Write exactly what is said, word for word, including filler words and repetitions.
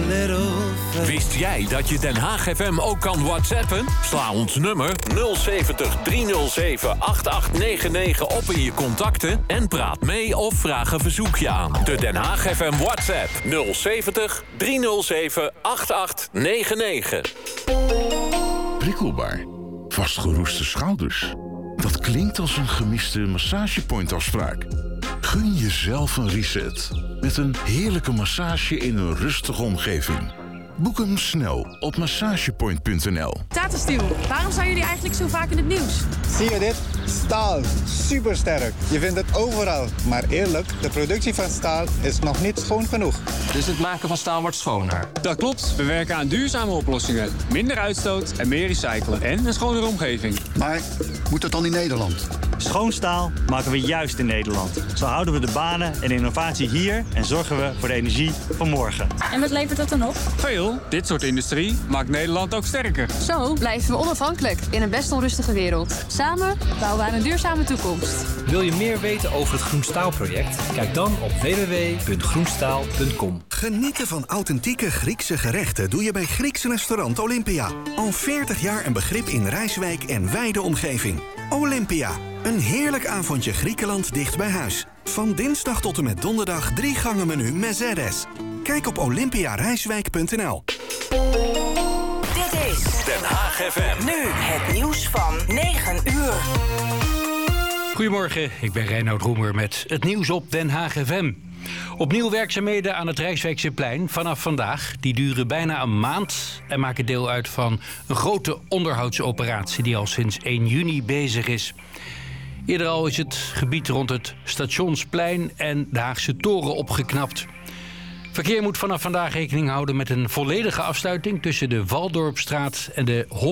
little faith. Wist jij dat je Den Haag F M ook kan WhatsAppen? Sla ons nummer nul zeventig driehonderd zeven achtentachtig negen op in je contacten en praat mee of vraag een verzoekje aan. De Den Haag F M WhatsApp nul zeventig driehonderd zeven achtentachtig negen. Prikkelbaar. Vastgeroeste schouders. Dat klinkt als een gemiste massagepointafspraak. Gun jezelf een reset. Met een heerlijke massage in een rustige omgeving. Boek hem snel op massagepoint punt n l. Tata Steel, waarom zijn jullie eigenlijk zo vaak in het nieuws? Zie je dit? Staal. Supersterk. Je vindt het overal. Maar eerlijk, de productie van staal is nog niet schoon genoeg. Dus het maken van staal wordt schoner? Dat klopt. We werken aan duurzame oplossingen. Minder uitstoot en meer recyclen. En een schonere omgeving. Maar moet dat dan in Nederland? Schoon staal maken we juist in Nederland. Zo houden we de banen en innovatie hier en zorgen we voor de energie van morgen. En wat levert dat dan op? Veel. Dit soort industrie maakt Nederland ook sterker. Zo blijven we onafhankelijk in een best onrustige wereld. Samen bouwen we aan een duurzame toekomst. Wil je meer weten over het Groenstaalproject? Kijk dan op w w w punt groenstaal punt com. Genieten van authentieke Griekse gerechten doe je bij Grieks restaurant Olympia. Al veertig jaar een begrip in Rijswijk en wijde omgeving. Olympia, een heerlijk avondje Griekenland dicht bij huis. Van dinsdag tot en met donderdag drie gangen menu Mezeres. Kijk op olympia rijswijk punt n l. Dit is Den Haag F M. Nu het nieuws van negen uur. Goedemorgen, ik ben Reinoud Roemer met het nieuws op Den Haag F M. Opnieuw werkzaamheden aan het Rijswijkse vanaf vandaag. Die duren bijna een maand en maken deel uit van een grote onderhoudsoperatie die al sinds één juni bezig is. Eerder al is het gebied rond het Stationsplein en de Haagse Toren opgeknapt. Verkeer moet vanaf vandaag rekening houden met een volledige afsluiting tussen de Waldorpstraat en de Hof.